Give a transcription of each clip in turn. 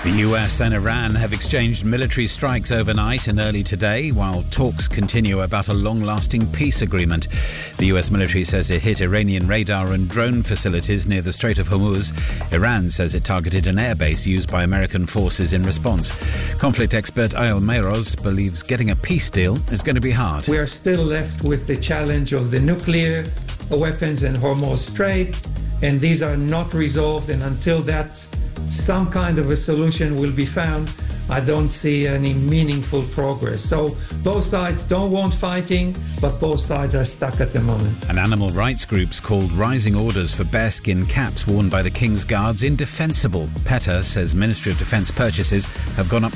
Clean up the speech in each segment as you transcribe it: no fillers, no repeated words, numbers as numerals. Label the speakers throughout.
Speaker 1: The US and Iran have exchanged military strikes overnight and early today, while talks continue about a long-lasting peace agreement. The US military says it hit Iranian radar and drone facilities near the Strait of Hormuz. Iran says it targeted an airbase used by American forces in response. Conflict expert Ayel Meiros believes getting a peace deal is going to be hard.
Speaker 2: We are still left with the challenge of the nuclear weapons in Hormuz Strait, and these are not resolved, and until that some kind of a solution will be found, I don't see any meaningful progress. So both sides don't want fighting, but both sides are stuck at the moment.
Speaker 1: And animal rights groups called rising orders for bearskin caps worn by the King's Guards indefensible. PETA says Ministry of Defence purchases have gone up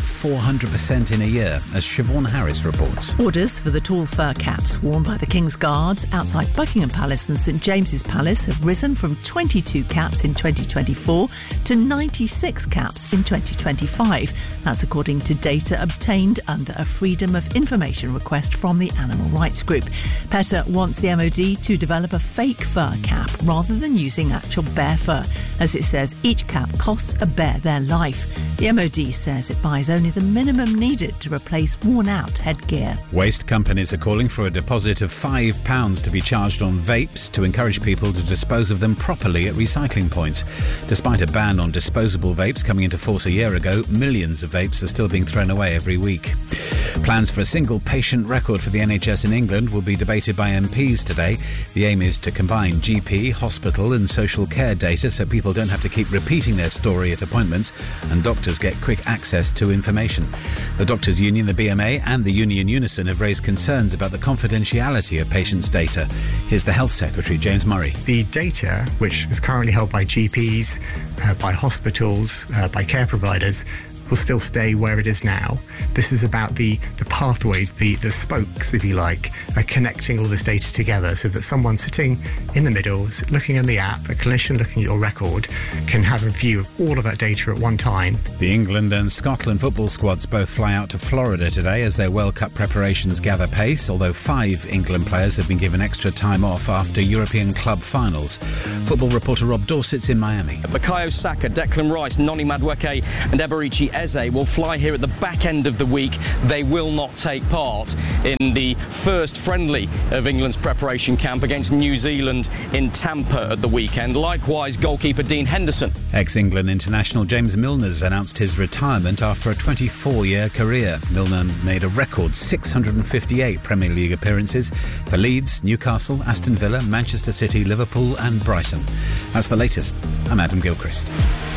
Speaker 1: 400% in a year, as Siobhan Harris reports.
Speaker 3: Orders for the tall fur caps worn by the King's Guards outside Buckingham Palace and St James's Palace have risen from 22 caps in 2024 to 96 caps in 2025. That's according to data obtained under a Freedom of Information request from the animal rights group. PETA wants the MOD to develop a fake fur cap rather than using actual bear fur. As it says, each cap costs a bear their life. The MOD says it buys only the minimum needed to replace worn-out headgear.
Speaker 1: Waste companies are calling for a deposit of £5 to be charged on vapes to encourage people to dispose of them properly at recycling points. Despite a ban on disposable vapes coming into force a year ago, millions of vapes are still being thrown away every week. Plans for a single patient record for the NHS in England will be debated by MPs today. The aim is to combine GP, hospital and social care data so people don't have to keep repeating their story at appointments and doctors get quick access to information. The Doctors' Union, the BMA and the Union Unison have raised concerns about the confidentiality of patients' data. Here's the Health Secretary, James Murray.
Speaker 4: The data, which is currently held by GPs, by hospitals, by care providers, will still stay where it is now. This is about the pathways, the spokes, if you like, connecting all this data together so that someone sitting in the middle, looking at the app, a clinician looking at your record, can have a view of all of that data at one time.
Speaker 1: The England and Scotland football squads both fly out to Florida today as their World Cup preparations gather pace, although 5 England players have been given extra time off after European club finals. Football reporter Rob Dorsett's in Miami.
Speaker 5: Bukayo Saka, Declan Rice, Noni Madueke and Eberichi Eze will fly here at the back end of the week. They will not take part in the first friendly of England's preparation camp against New Zealand in Tampa at the weekend. Likewise, goalkeeper Dean Henderson.
Speaker 1: Ex-England international James Milner's announced his retirement after a 24-year career. Milner made a record 658 Premier League appearances for Leeds, Newcastle, Aston Villa, Manchester City, Liverpool and Brighton. That's the latest. I'm Adam Gilchrist.